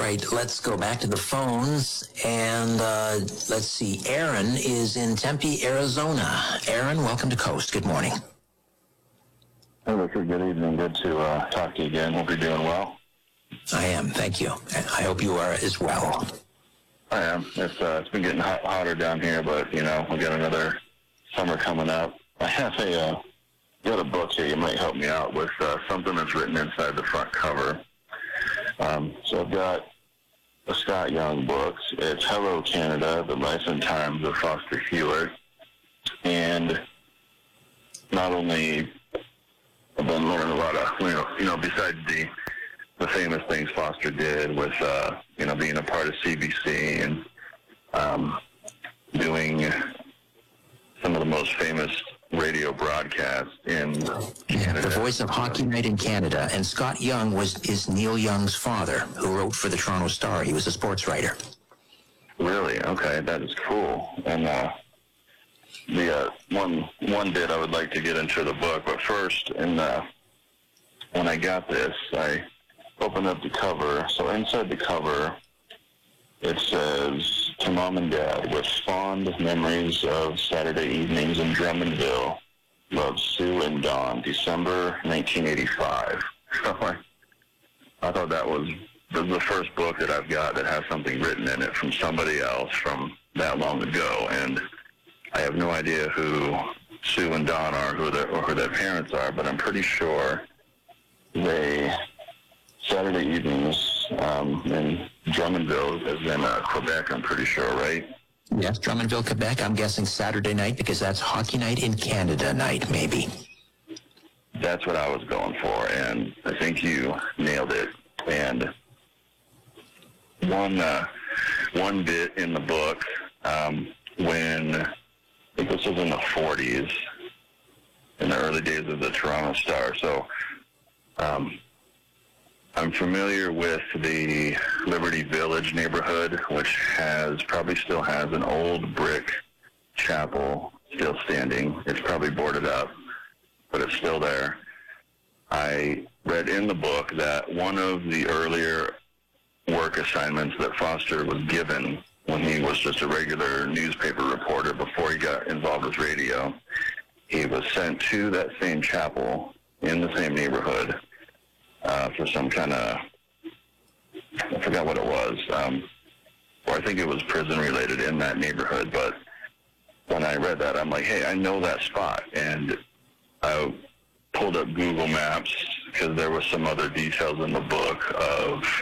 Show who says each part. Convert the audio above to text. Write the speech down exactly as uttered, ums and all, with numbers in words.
Speaker 1: right, let's go back to the phones, and uh, let's see. Aaron is in Tempe, Arizona. Aaron, welcome to Coast. Good morning.
Speaker 2: Hey, Richard. Good evening. Good to uh, talk to you again. Hope you're doing well.
Speaker 1: I am. Thank you. I hope you are as well.
Speaker 2: I am. It's uh, it's been getting hot, hotter down here, but you know we got another summer coming up. I have a uh, got a book here. You might help me out with uh, something that's written inside the front cover. Um, so I've got a Scott Young book. It's Hello Canada: The Life and Times of Foster Hewitt, and not only I've been learning a lot of you know you know besides the the famous things Foster did with, uh, you know, being a part of C B C and um, doing some of the most famous radio broadcasts in Canada.
Speaker 1: The voice of Hockey Night in Canada. And Scott Young was is Neil Young's father, who wrote for the Toronto Star. He was a sports writer.
Speaker 2: Really? Okay, that is cool. And uh, the uh, one one bit I would like to get into the book, but first, in the, when I got this, I open up the cover. So inside the cover, it says, "To Mom and Dad, with fond memories of Saturday evenings in Drummondville, love, Sue and Dawn, December nineteen eighty-five. So I, I thought that was the, the first book that I've got that has something written in it from somebody else from that long ago. And I have no idea who Sue and Dawn are, who their, or who their parents are, but I'm pretty sure they... Saturday evenings um, in Drummondville, as in uh, Quebec, I'm pretty sure, right?
Speaker 1: Yes, Drummondville, Quebec. I'm guessing Saturday night because that's Hockey Night in Canada night, maybe.
Speaker 2: That's what I was going for, and I think you nailed it. And one uh, one bit in the book, um, when, I think this was in the forties, in the early days of the Toronto Star, so... Um, I'm familiar with the Liberty Village neighborhood, which has, probably still has an old brick chapel still standing. It's probably boarded up, but it's still there. I read in the book that one of the earlier work assignments that Foster was given when he was just a regular newspaper reporter before he got involved with radio, he was sent to that same chapel in the same neighborhood Uh, for some kind of, I forgot what it was, um, or I think it was prison-related in that neighborhood, but when I read that, I'm like, hey, I know that spot, and I pulled up Google Maps, because there were some other details in the book of